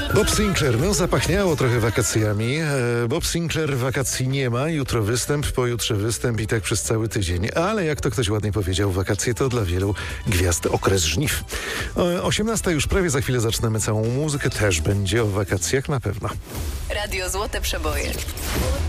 Bob Sinclair, no zapachniało trochę wakacjami. Bob Sinclair wakacji nie ma, jutro występ, pojutrze występ i tak przez cały tydzień. Ale jak to ktoś ładnie powiedział, wakacje to dla wielu gwiazd okres żniw. 18 już prawie za chwilę zaczynamy całą muzykę, też będzie o wakacjach na pewno. Radio Złote Przeboje.